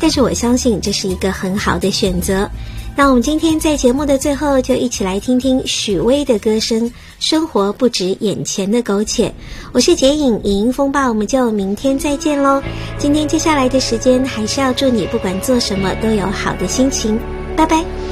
但是我相信这是一个很好的选择。那我们今天在节目的最后就一起来听听许巍的歌声，生活不止眼前的苟且。我是洁影，影音风暴，我们就明天再见咯。今天接下来的时间还是要祝你不管做什么都有好的心情，拜拜。